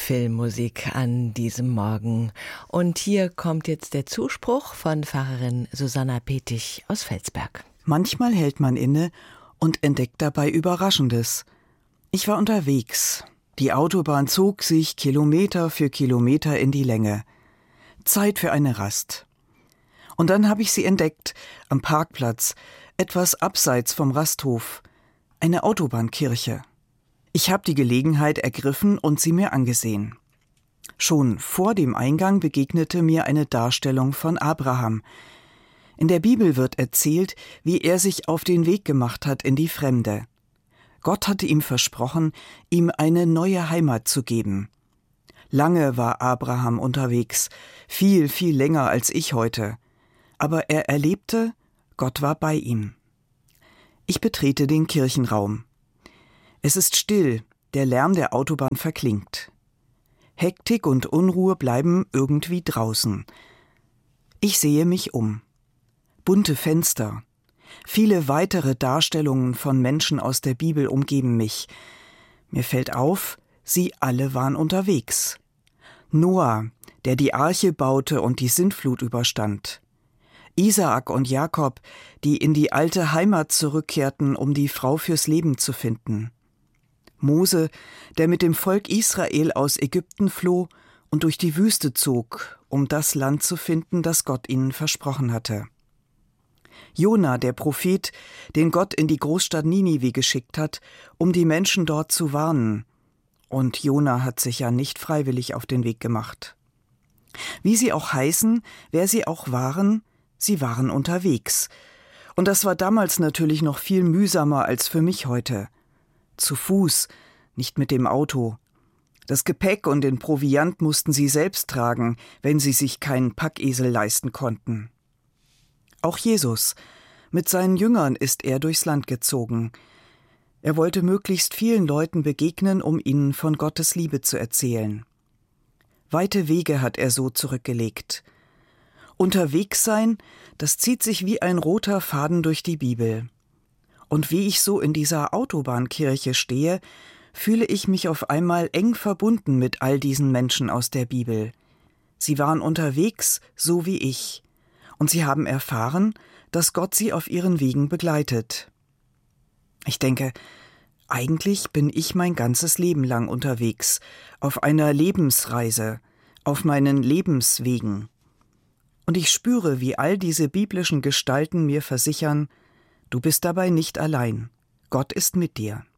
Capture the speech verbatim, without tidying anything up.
Filmmusik an diesem Morgen. Und hier kommt jetzt der Zuspruch von Pfarrerin Susanna Petich aus Felsberg. Manchmal hält man inne und entdeckt dabei Überraschendes. Ich war unterwegs. Die Autobahn zog sich Kilometer für Kilometer in die Länge. Zeit für eine Rast. Und dann habe ich sie entdeckt, am Parkplatz, etwas abseits vom Rasthof. Eine Autobahnkirche. Ich habe die Gelegenheit ergriffen und sie mir angesehen. Schon vor dem Eingang begegnete mir eine Darstellung von Abraham. In der Bibel wird erzählt, wie er sich auf den Weg gemacht hat in die Fremde. Gott hatte ihm versprochen, ihm eine neue Heimat zu geben. Lange war Abraham unterwegs, viel, viel länger als ich heute. Aber er erlebte, Gott war bei ihm. Ich betrete den Kirchenraum. Es ist still, der Lärm der Autobahn verklingt. Hektik und Unruhe bleiben irgendwie draußen. Ich sehe mich um. Bunte Fenster. Viele weitere Darstellungen von Menschen aus der Bibel umgeben mich. Mir fällt auf, sie alle waren unterwegs. Noah, der die Arche baute und die Sintflut überstand. Isaak und Jakob, die in die alte Heimat zurückkehrten, um die Frau fürs Leben zu finden. Mose, der mit dem Volk Israel aus Ägypten floh und durch die Wüste zog, um das Land zu finden, das Gott ihnen versprochen hatte. Jona, der Prophet, den Gott in die Großstadt Ninive geschickt hat, um die Menschen dort zu warnen. Und Jona hat sich ja nicht freiwillig auf den Weg gemacht. Wie sie auch heißen, wer sie auch waren, sie waren unterwegs. Und das war damals natürlich noch viel mühsamer als für mich heute. Zu Fuß, nicht mit dem Auto. Das Gepäck und den Proviant mussten sie selbst tragen, wenn sie sich keinen Packesel leisten konnten. Auch Jesus, mit seinen Jüngern ist er durchs Land gezogen. Er wollte möglichst vielen Leuten begegnen, um ihnen von Gottes Liebe zu erzählen. Weite Wege hat er so zurückgelegt. Unterwegs sein, das zieht sich wie ein roter Faden durch die Bibel. Und wie ich so in dieser Autobahnkirche stehe, fühle ich mich auf einmal eng verbunden mit all diesen Menschen aus der Bibel. Sie waren unterwegs, so wie ich. Und sie haben erfahren, dass Gott sie auf ihren Wegen begleitet. Ich denke, eigentlich bin ich mein ganzes Leben lang unterwegs, auf einer Lebensreise, auf meinen Lebenswegen. Und ich spüre, wie all diese biblischen Gestalten mir versichern, du bist dabei nicht allein. Gott ist mit dir.